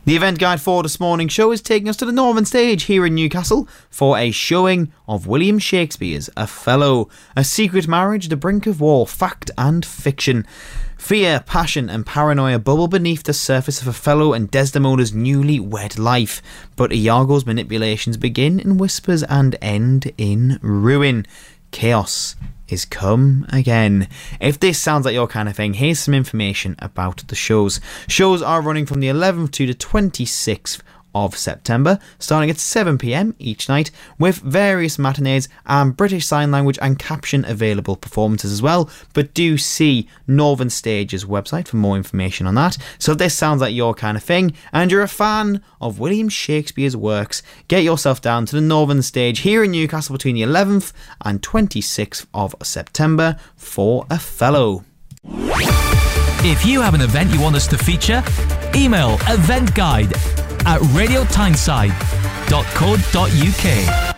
The event guide for this morning's show is taking us to the Northern Stage here in Newcastle for a showing of William Shakespeare's Othello, a secret marriage, the brink of war, fact and fiction. Fear, passion and paranoia bubble beneath the surface of Othello and Desdemona's newly wed life, but Iago's manipulations begin in whispers and end in ruin. Chaos is come again. If this sounds like your kind of thing, here's some information about the shows. Shows are running from the 11th to the 26th of September, starting at 7 p.m. each night, with various matinees and British Sign Language and caption available performances as well. But do see Northern Stage's website for more information on that. So if this sounds like your kind of thing and you're a fan of William Shakespeare's works, get yourself down to the Northern Stage here in Newcastle between the 11th and 26th of September for Othello. If you have an event you want us to feature, email eventguide@radiotyneside.co.uk.